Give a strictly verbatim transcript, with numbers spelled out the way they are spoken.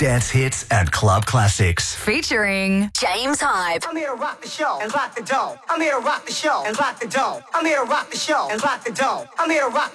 dance hits and club classics. Featuring James Hype. I'm here to rock the show and lock the dough. I'm here to rock the show and lock the dough. I'm here to rock the show and lock the dough. I'm here to rock